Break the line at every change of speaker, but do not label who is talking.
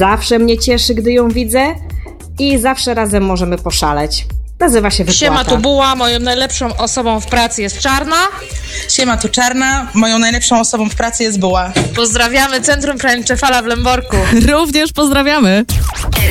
Zawsze mnie cieszy, gdy ją widzę i zawsze razem możemy poszaleć. Nazywa się Wypłata.
Siema, tu Buła, moją najlepszą osobą w pracy jest Czarna.
Siema, tu Czarna, moją najlepszą osobą w pracy jest Buła.
Pozdrawiamy Centrum Krańczefala w Lęborku.
Również pozdrawiamy.